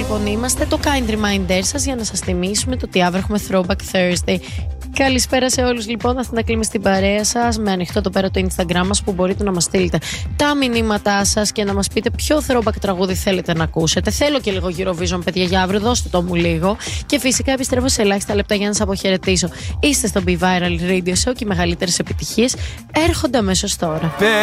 λοιπόν είμαστε το kind reminder σας για να σας θυμίσουμε το ότι αύριο έχουμε Throwback Thursday. Καλησπέρα σε όλους λοιπόν, θα να κλείνουμε στην παρέα σας με ανοιχτό το πέρα το Instagram μας που μπορείτε να μας στείλετε τα μηνύματά σας και να μας πείτε ποιο throwback τραγούδι θέλετε να ακούσετε. Θέλω και λίγο Eurovision παιδιά για αύριο, δώστε το μου λίγο. Και φυσικά επιστρέφω σε ελάχιστα λεπτά για να σας αποχαιρετήσω. Είστε στο Be Viral Radio Show και οι μεγαλύτερες επιτυχίες έρχονται αμέσως τώρα.